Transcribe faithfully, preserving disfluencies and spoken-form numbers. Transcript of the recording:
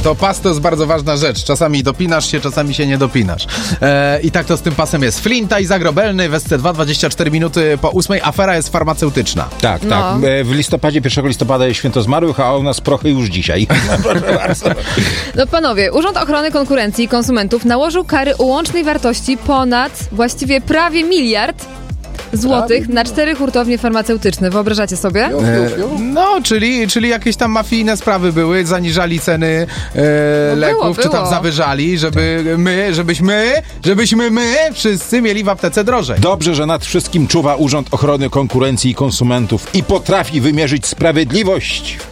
to pas to jest bardzo ważna rzecz. Czasami dopinasz się, czasami się nie dopinasz. E, I tak to z tym pasem jest. Flinta i Zagrobelny w S C dwa, dwadzieścia cztery minuty po ósmej. Afera jest farmaceutyczna. Tak, No. tak. W listopadzie, pierwszego listopada jest Święto Zmarłych, a u nas prochy już dzisiaj. No panowie, Urząd Ochrony Konkurencji i Konsumentów nałożył kary o łącznej wartości ponad, właściwie prawie miliard złotych na cztery hurtownie farmaceutyczne. Wyobrażacie sobie? E, no, czyli, czyli jakieś tam mafijne sprawy były, zaniżali ceny e, No leków, było, czy tam było. zawyżali, żeby my, żebyśmy, żebyśmy my wszyscy mieli w aptece drożej. Dobrze, że nad wszystkim czuwa Urząd Ochrony Konkurencji i Konsumentów i potrafi wymierzyć sprawiedliwość.